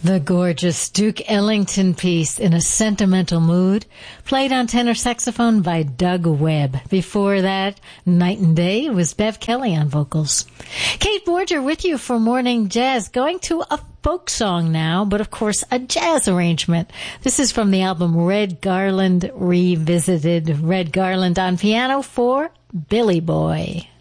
The gorgeous Duke Ellington piece, In a Sentimental Mood, played on tenor saxophone by Doug Webb. Before that, Night and Day was Bev Kelly on vocals. Kate Borger with you for Morning Jazz, going to a folk song now, but of course a jazz arrangement. This is from the album Red Garland Revisited. Red Garland on piano for Billy Boy.